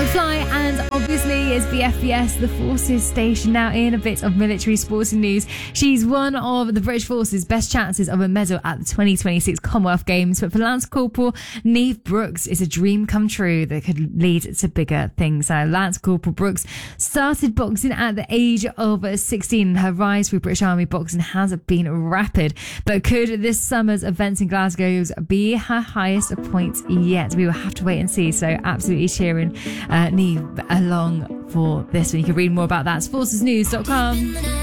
Fly, and obviously it's the FBS, the Forces station. Now in a bit of military sporting news, she's one of the British Forces' best chances of a medal at the 2026 Commonwealth Games. But for Lance Corporal Neve Brooks, it's a dream come true that could lead to bigger things. Now, Lance Corporal Brooks started boxing at the age of 16, and her rise through British Army boxing has been rapid. But could this summer's events in Glasgow be her highest point yet? We will have to wait and see. So absolutely cheering Neve along for this one. You can read more about that at forcesnews.com.